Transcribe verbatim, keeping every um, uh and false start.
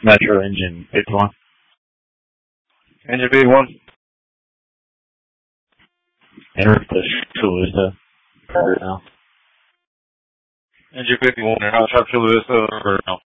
Metro engine fifty-one. Engine fifty-one. Enter the Chula Vista now. Engine fifty-one, and I'll try Chula Vista for now.